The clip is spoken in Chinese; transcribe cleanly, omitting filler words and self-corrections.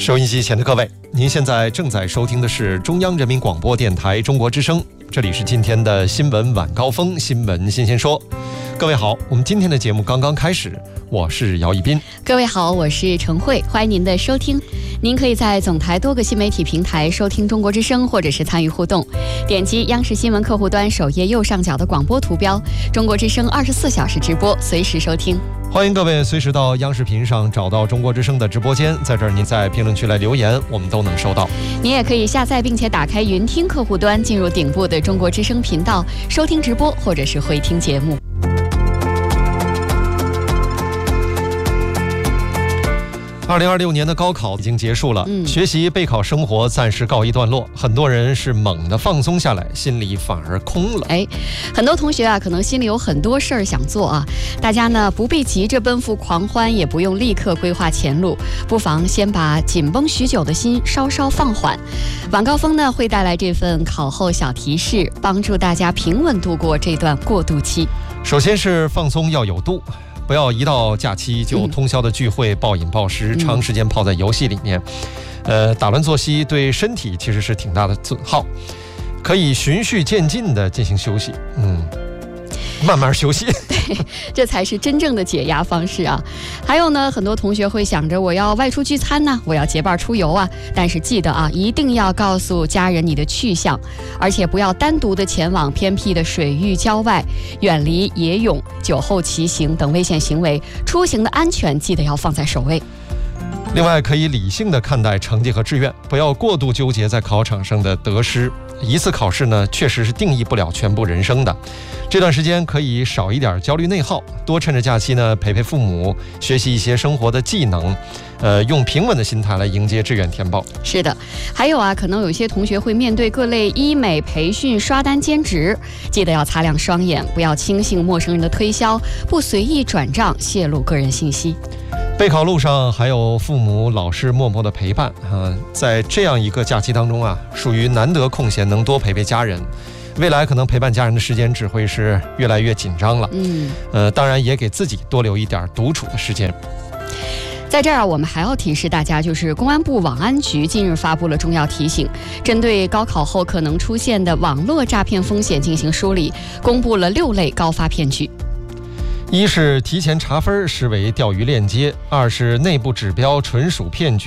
收音机前的各位，您现在正在收听的是中央人民广播电台中国之声，这里是今天的新闻晚高峰，新闻新鲜说。各位好，我们今天的节目刚刚开始，我是姚一斌。 各位好，我是程慧，欢迎您的收听。您可以在总台多个新媒体平台收听中国之声，或者是参与互动，点击央视新闻客户端首页右上角的广播图标，中国之声24小时直播，随时收听。 欢迎各位随时到央视频上找到中国之声的直播间，在这儿您在评论区来留言，我们都能收到。 您也可以下载并且打开云听客户端，进入顶部的中国之声频道，收听直播或者是回听节目。 2026年的高考已经结束了，学习备考生活暂时告一段落，很多人是猛地放松下来，心里反而空了。 很多同学啊，可能心里有很多事儿想做啊，大家呢不必急着奔赴狂欢，也不用立刻规划前路，不妨先把紧绷许久的心稍稍放缓。晚高峰呢会带来这份考后小提示，帮助大家平稳度过这段过渡期。 首先是放松要有度，不要一到假期就通宵的聚会，暴饮暴食，长时间泡在游戏里面，打乱作息对身体其实是挺大的损耗，可以循序渐进的进行休息，慢慢休息。 对，这才是真正的解压方式啊！还有呢，很多同学会想着我要外出聚餐呢，我要结伴出游啊，但是记得啊，一定要告诉家人你的去向，而且不要单独的前往偏僻的水域郊外，远离野泳、酒后骑行等危险行为，出行的安全记得要放在首位。 另外，可以理性的看待成绩和志愿，不要过度纠结在考场上的得失。一次考试呢，确实是定义不了全部人生的。这段时间可以少一点焦虑内耗，多趁着假期呢陪陪父母，学习一些生活的技能，用平稳的心态来迎接志愿填报。 是的，还有啊，可能有些同学会面对各类医美培训、刷单兼职，记得要擦亮双眼，不要轻信陌生人的推销，不随意转账泄露个人信息。 备考路上还有父母、老师默默的陪伴在这样一个假期当中啊，属于难得空闲，能多陪陪家人。未来可能陪伴家人的时间只会是越来越紧张了。当然也给自己多留一点独处的时间。 在这儿我们还要提示大家，就是公安部网安局近日发布了重要提醒，针对高考后可能出现的网络诈骗风险进行梳理，公布了6类高发骗局。 一是提前查分视为钓鱼链接，二是内部指标纯属骗局。